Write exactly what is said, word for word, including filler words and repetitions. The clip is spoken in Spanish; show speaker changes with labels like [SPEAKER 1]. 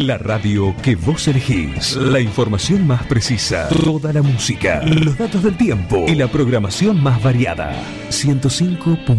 [SPEAKER 1] La radio que vos elegís. La información más precisa. Toda la música. Los datos del tiempo. Y la programación más variada. ciento cinco punto